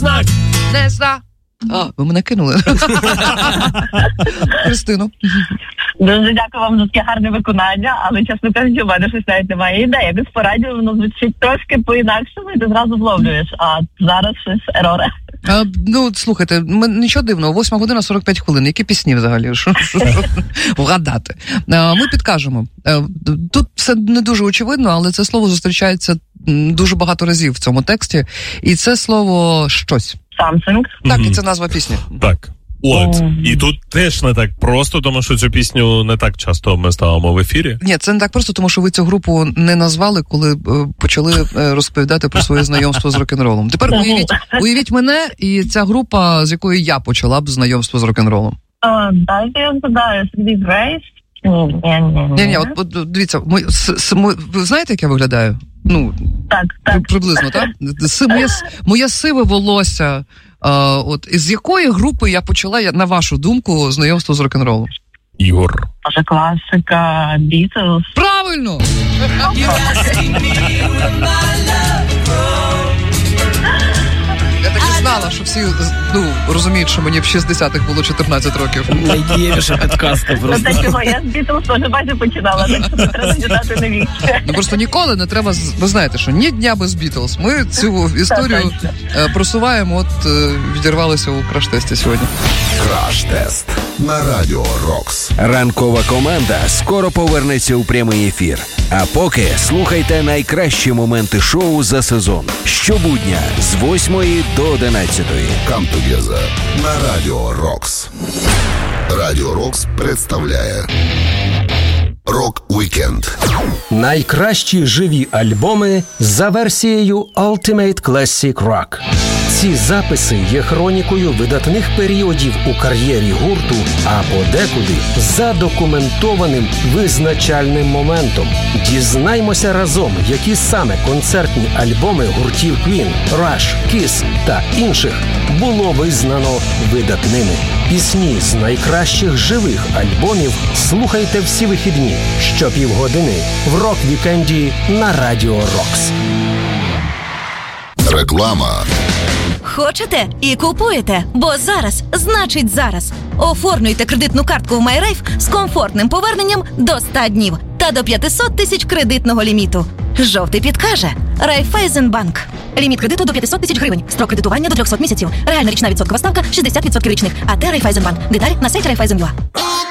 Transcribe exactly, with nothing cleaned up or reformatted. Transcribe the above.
знак. Не знак. А, ви мене кинули. Христино. Дуже дякую вам за таке гарне виконання, але, чесно кажучи, у мене щось навіть немає ідеї. Якось по радіо воно звучить трошки по-інакшому, і ти зразу вловлюєш, а зараз щось ероре. А, ну, слухайте, ми, нічого дивного, восьма година сорок п'ять хвилин. Які пісні взагалі? Що, що, що? Вгадати. А, ми підкажемо. А, тут все не дуже очевидно, але це слово зустрічається дуже багато разів в цьому тексті. І це слово «щось». Samsung. Так, mm-hmm. і це назва пісні. Так. От. Mm-hmm. І тут теж не так просто, тому що цю пісню не так часто ми ставимо в ефірі. Ні, це не так просто, тому що ви цю групу не назвали, коли е, почали е, розповідати про своє знайомство з рок-н-ролом. Тепер уявіть, уявіть мене і ця група, з якою я почала б знайомство з рок-н-ролом. Uh, дайте я згадаю, собі Грейс. Ні, ні, от, от дивіться, ми, с, с, ми, ви знаєте, як я виглядаю? Ну, так, так. Приблизно, так? С, моє, моє сиве волосся. А, от, із якої групи я почала, на вашу думку, знайомство з рок-н-ролом? Ігор. Може, класика Beatles? Правильно! Я так і знала, що всі, ну, розуміють, що мені в шістдесятих було чотирнадцять років. Найдієвіша підказка просто. Ну, так чого, я з Beatles теж бачу починала, так що не треба дідати на вічі. Ну, просто ніколи не треба, ви знаєте, що ні дня без Beatles. Ми цю історію просуваємо, от відірвалися у краш-тесті сьогодні. Краш-тест на Радіо Рокс. Ранкова команда скоро повернеться у прямий ефір. А поки слухайте найкращі моменти шоу за сезон. Щобудня з восьмої до одинадцятої. Come together на Радіо Рокс. Радіо Рокс представляє Рок Вікенд. Найкращі живі альбоми за версією Ultimate Classic Rock. Ці записи є хронікою видатних періодів у кар'єрі гурту, а подекуди задокументованим визначальним моментом. Дізнаймося разом, які саме концертні альбоми гуртів Queen, Rush, Kiss та інших було визнано видатними. Пісні з найкращих живих альбомів слухайте всі вихідні щопівгодини в Рок-вікенді на Радіо Рокс. Реклама. Хочете і купуєте, бо зараз значить зараз. Оформлюйте кредитну картку в MyRafe з комфортним поверненням до ста днів та до п'ятсот тисяч кредитного ліміту. Жовтий підкаже. Райфайзенбанк. Ліміт кредиту до п'ятсот тисяч гривень. Строк кредитування до трьохсот місяців. Реальна річна відсоткова ставка шістдесят відсотків річних. АТ Райфайзенбанк. Деталі на сайті Райфайзен.ua.